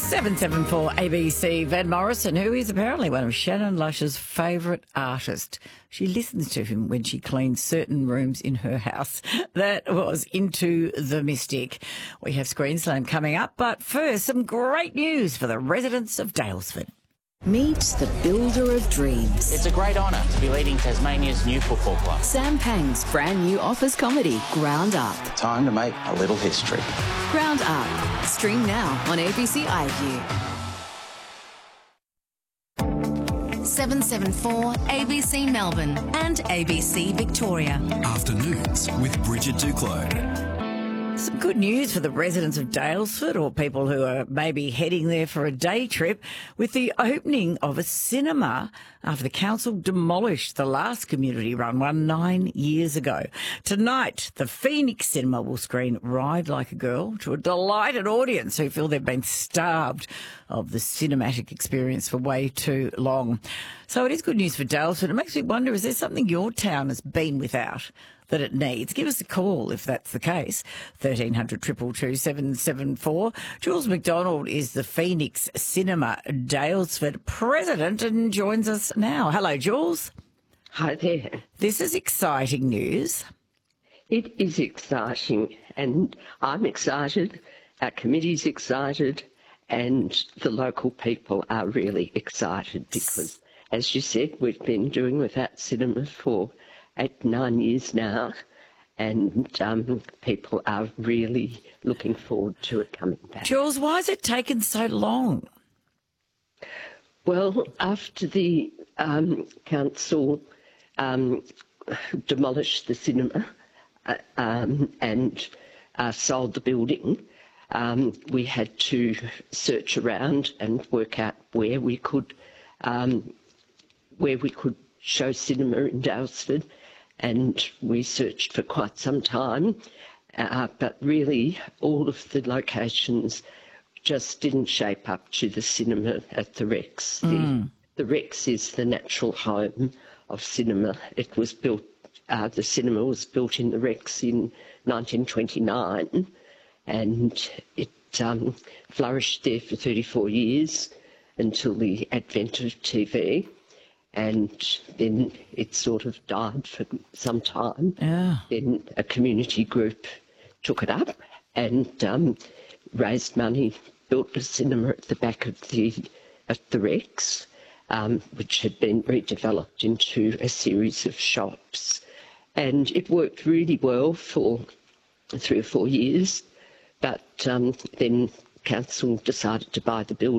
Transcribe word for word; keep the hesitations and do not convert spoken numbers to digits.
seven seven four A B C. Van Morrison, who is apparently one of Shannon Lush's favourite artists. She listens to him when she cleans certain rooms in her house. That was Into the Mystic. We have Screen Slam coming up, but first, some great news for the residents of Daylesford. Meet the builder of dreams. It's a great honour to be leading Tasmania's new football club. Sam Pang's brand new office comedy, Ground Up. Time to make a little history. Ground Up. Stream now on A B C iView. seven seven four A B C Melbourne and A B C Victoria. Afternoons with Bridget Duclos. Some good news for the residents of Daylesford or people who are maybe heading there for a day trip with the opening of a cinema after the council demolished the last community-run one nine years ago. Tonight, the Phoenix Cinema will screen Ride Like a Girl to a delighted audience who feel they've been starved of the cinematic experience for way too long. So it is good news for Daylesford. It makes me wonder, is there something your town has been without that it needs? Give us a call if that's the case. thirteen hundred, two two two, seven seven four. Jules McDonald is the Phoenix Cinema Daylesford president and joins us now. Hello, Jules. Hi there. This is exciting news. It is exciting, and I'm excited, our committee's excited, and the local people are really excited because, as you said, we've been doing without cinema for eight, nine years now, and um, people are really looking forward to it coming back. Jules, why has it taken so long? Well, after the um, council um, demolished the cinema uh, um, and uh, sold the building, um, we had to search around and work out where we could um, where we could show cinema in Daylesford. And we searched for quite some time, uh, but really all of the locations just didn't shape up to the cinema at the Rex. Mm. The, the Rex is the natural home of cinema. It was built, uh, the cinema was built in the Rex in nineteen twenty-nine, and it um, flourished there for thirty-four years until the advent of T V. And then it sort of died for some time. Yeah. Then a community group took it up and um, raised money, built a cinema at the back of the at the Rex, um, which had been redeveloped into a series of shops. And it worked really well for three or four years, but um, then council decided to buy the building.